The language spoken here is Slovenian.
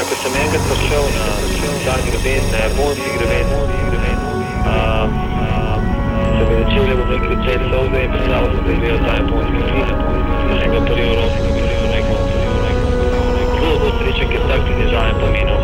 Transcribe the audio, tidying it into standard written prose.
ko sem enkrat prišel na ta greben, na japonski greben, sem me začel, da bom nekaj cel solze in predstavil sem, da izgleda ta japonski slin. Sem ga prvi v roki, rekel, zelo srečen, ker tak tudi zame pomenil.